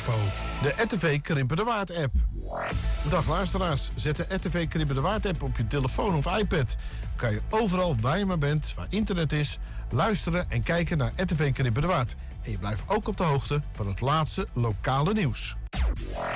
info. De RTV Krimpen de Waard app. Dag luisteraars, zet de RTV Krimpen de Waard app op je telefoon of iPad. Dan kan je overal waar je maar bent, waar internet is, luisteren en kijken naar RTV Krimpen de Waard. En je blijft ook op de hoogte van het laatste lokale nieuws.